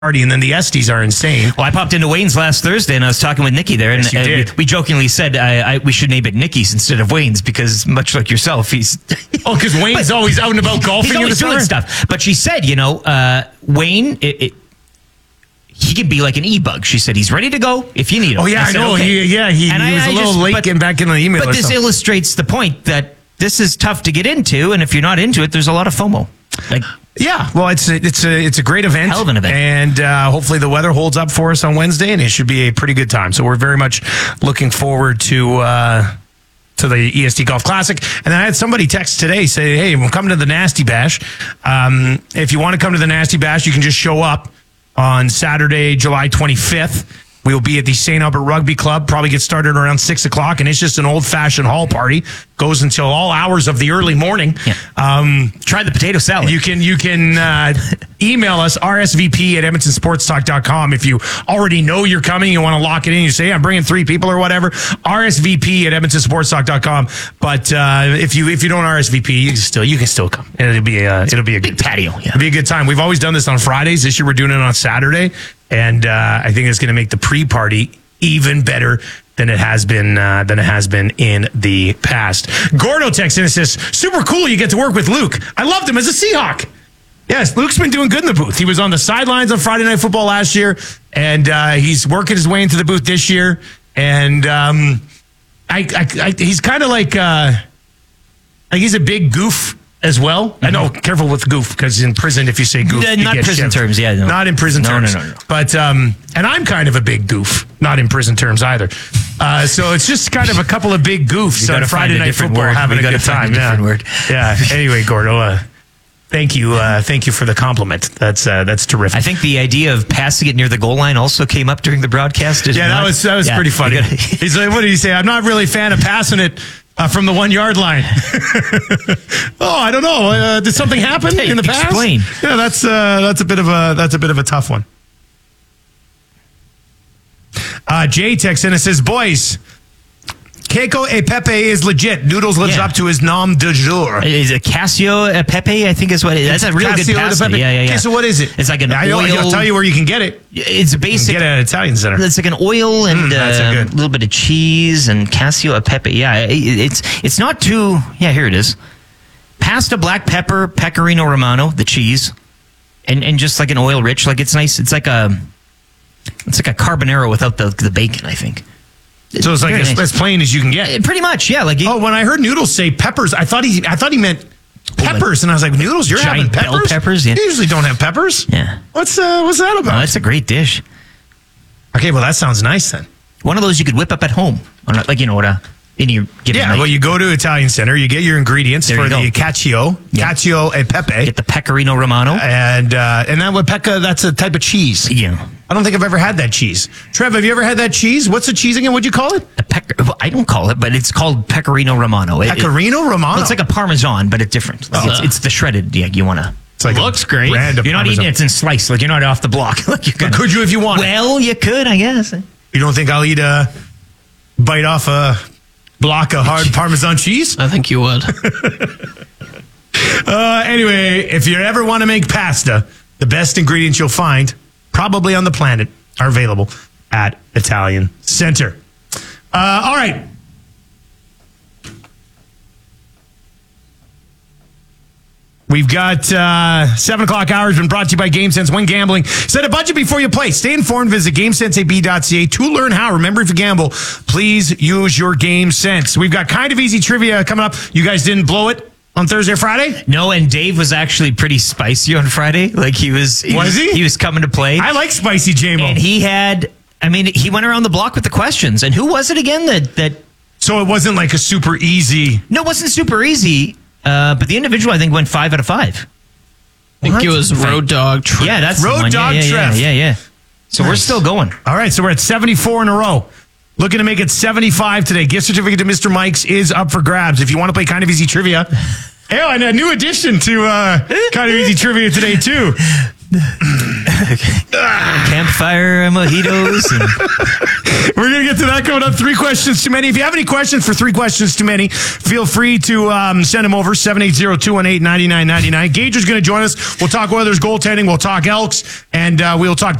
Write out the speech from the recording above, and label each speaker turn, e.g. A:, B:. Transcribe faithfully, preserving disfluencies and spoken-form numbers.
A: party, and then the Estes are insane.
B: Well, I popped into Wayne's last Thursday, and I was talking with Nikki there, and
A: Yes, you
B: uh,
A: did.
B: we, we jokingly said I, I, we should name it Nikki's instead of Wayne's because, much like yourself, he's
A: Oh, because Wayne's
B: But-
A: always out and about golfing
B: he's
A: in the
B: always doing
A: summer?
B: stuff. But she said, you know, uh, Wayne, it, it, he can be like an e-bug. She said he's ready to go if you need him.
A: Oh, yeah, I,
B: said,
A: know.
B: okay.
A: He, yeah, he,
B: And
A: he
B: I-
A: was a
B: I
A: little
B: just-
A: late
B: but-
A: getting back in the email.
B: But
A: or
B: this
A: something.
B: illustrates the point that this is tough to get into, and if you're not into it, there's a lot of FOMO. Like,
A: Yeah, well, it's a, it's a it's a great event,
B: Hell of an event.
A: and uh, hopefully the weather holds up for us on Wednesday, and it should be a pretty good time. So we're very much looking forward to uh, to the E S T Golf Classic. And then I had somebody text today say, "Hey, we're coming to the Nasty Bash. Um, if you want to come to the Nasty Bash, you can just show up on Saturday, July twenty-fifth." We will be at the Saint Albert Rugby Club, probably get started around six o'clock, and it's just an old-fashioned hall party. Goes until all hours of the early morning.
B: Yeah.
A: Um,
B: try the potato salad.
A: you can you can uh, email us R S V P at edmonton sports talk dot com if you already know you're coming. You want to lock it in. You say, I'm bringing three people or whatever. R S V P at edmonton sports talk dot com. But uh, if you if you don't R S V P, you can still you can still come. And it'll be a it'll be a
B: Big
A: good
B: patio, yeah.
A: It'll be a good time. We've always done this on Fridays. This year we're doing it on Saturday, and uh, I think it's going to make the pre-party even better than it has been uh, than it has been in the past. Gordo texts in and says, super cool you get to work with Luke. I loved him as a Seahawk. Yes, Luke's been doing good in the booth. He was on the sidelines on Friday Night Football last year, and uh, he's working his way into the booth this year. And um, I, I, I, he's kind of like, uh, like he's a big goof as well. I know, careful with goof, because in prison, if you say goof,
B: Uh,
A: you
B: not
A: get
B: prison
A: shivved.
B: terms, yeah, no.
A: Not in prison
B: No, no,
A: terms.
B: no, no.
A: But, um, and I'm kind of a big goof, not in prison terms either. Uh, so it's just kind of a couple of big goofs
B: We
A: on
B: gotta
A: Friday
B: find a
A: Night
B: different
A: Football
B: word.
A: having
B: We
A: a
B: gotta
A: good
B: find
A: time.
B: a
A: Yeah.
B: different word.
A: Yeah. Anyway, Gordo, uh, thank you. Uh, thank you for the compliment. That's, uh, that's terrific.
B: I think the idea of passing it near the goal line also came up during the broadcast. is
A: Yeah, that
B: not-
A: was that was
B: Yeah,
A: pretty funny.
B: you gotta-
A: He's like, what did he say? I'm not really a fan of passing it uh, from the one yard line. oh, I don't know. Uh, did something happen
B: Hey,
A: in the past?
B: explain.
A: Yeah, that's uh, that's a bit of a that's a bit of a tough one. Uh, Jay texts in and says, "Boys, Keiko e Pepe is legit. Noodles lives
B: Yeah.
A: up to his nom de jour."
B: Is it Casio uh, Pepe? I think is what it is. That's a real
A: Casio
B: good
A: de
B: pasta.
A: Pepe.
B: Yeah, yeah, yeah.
A: Okay, so what is it?
B: It's like an
A: I know,
B: oil.
A: I'll tell you where you can get it.
B: It's a
A: You can
B: basic.
A: get it at an Italian center.
B: It's like an oil and
A: Mm, that's a
B: uh,
A: good.
B: a little bit of cheese and Casio e Pepe. Yeah, it, it's it's not too. Yeah, here it is. Pasta, black pepper, pecorino romano, the cheese, and and just like an oil rich. Like it's nice. It's like a it's like a carbonara without the the bacon. I think.
A: So it's like
B: Very
A: as,
B: nice.
A: as plain as you can get.
B: Uh, Pretty much, yeah. Like
A: Oh, when I heard Noodles say peppers, I thought he I thought he meant peppers, and I was like, Noodles, you're having
B: Giant bell
A: peppers?
B: peppers, yeah.
A: You usually don't have peppers.
B: yeah.
A: What's uh, what's that
B: Oh,
A: about?
B: that's a great dish.
A: Okay, well that sounds nice then.
B: One of those you could whip up at home. Or not, like, you know what? Uh, in your get
A: Yeah,
B: a nice-
A: well you go to Italian Center, you get your ingredients
B: There
A: for
B: you
A: the
B: go.
A: cacio,
B: Yeah.
A: cacio e pepe,
B: get the pecorino romano.
A: and uh, and that pecca, that's a type of cheese.
B: yeah.
A: I don't think I've ever had that cheese. Trev, have you ever had that cheese? What's the cheese again? What'd you call it?
B: A pec- well, I don't call it, but it's called pecorino romano. It- it-
A: Pecorino Romano.
B: Well, it's like a parmesan, but it's different. Like it's, it's the shredded. Yeah, you want to.
A: It's like a
C: Looks great.
A: brand of
B: You're not
A: Parmesan.
B: eating it; it's in slice. Like you're not off the block. Like you're
A: But
B: gonna,
A: could you if you want?
B: well, you could, I guess.
A: You don't think I'll eat a bite off a block of hard Parmesan cheese?
C: I think you would.
A: Uh, anyway, if you ever want to make pasta, the best ingredients you'll find, probably on the planet, are available at Italian Center. Uh, all right. We've got uh, seven o'clock hours been brought to you by GameSense. When gambling, set a budget before you play. Stay informed. Visit GameSense A B dot C A to learn how. Remember, if you gamble, please use your GameSense. We've got kind of easy trivia coming up. You guys didn't blow it on Thursday or Friday?
B: No, and Dave was actually pretty spicy on Friday. Like he was. He
A: Was he?
B: He was coming to play,
A: I like spicy J-Mo.
B: and he had. I mean, he went around the block with the questions. And who was it again? That that
A: So it wasn't like a super easy.
B: no, it wasn't super easy. Uh, but the individual, I think, went five out of five.
C: I think
A: What?
C: it was Road Dog. Trev.
B: Yeah, that's the
A: Road
B: one.
A: Dog
B: yeah, yeah,
A: Trev.
B: Yeah, yeah, yeah. So we're
A: Nice.
B: still going.
A: All right, so we're at seventy-four in a row. Looking to make it seventy-five today. Gift certificate to Mister Mike's is up for grabs. If you want to play Kind of Easy Trivia. Oh, and a new addition to uh, Kind of Easy Trivia today, too.
B: campfire mojitos. And
A: We're going to get to that coming up. Three questions too many. If you have any questions for three questions too many, feel free to um, send them over seven eight zero, two one eight, nine nine nine nine. Gager's going to join us. We'll talk Oilers goaltending. We'll talk Elks, and uh, we'll talk